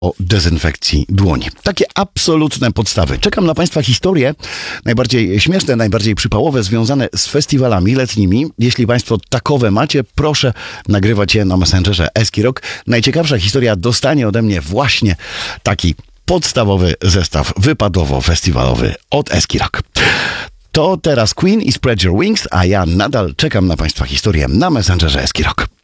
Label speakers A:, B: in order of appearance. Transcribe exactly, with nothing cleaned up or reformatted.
A: o dezynfekcji dłoni. Takie absolutne podstawy. Czekam na Państwa historie, najbardziej śmieszne, najbardziej przypałowe, związane z festiwalami letnimi. Jeśli Państwo takowe macie, proszę nagrywać je na Messengerze Eskirok. Najciekawsza historia dostanie ode mnie właśnie taki podstawowy zestaw wypadowo-festiwalowy od Eskirok. To teraz Queen i Spread Your Wings, a ja nadal czekam na Państwa historię na Messengerze Eskirok.